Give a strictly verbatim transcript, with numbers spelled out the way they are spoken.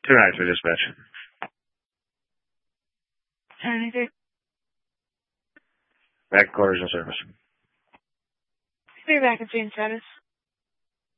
Two nine for dispatch. Anything? Back quarters in service. Be back in scene status.